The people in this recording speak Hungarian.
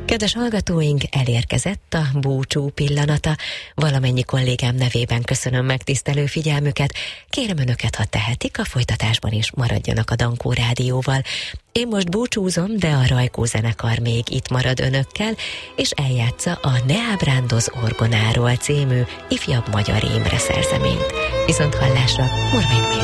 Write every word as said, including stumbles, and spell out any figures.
Kedves hallgatóink, elérkezett a búcsú pillanata. Valamennyi kollégám nevében köszönöm megtisztelő figyelmüket. Kérem önöket, ha tehetik, a folytatásban is maradjanak a Dankó Rádióval. Én most búcsúzom, de a Rajkó zenekar még itt marad önökkel, és eljátsza a Ne ábrándoz orgonáról című ifjabb magyar Imre szerzeményt. Viszont hallásra, Morvai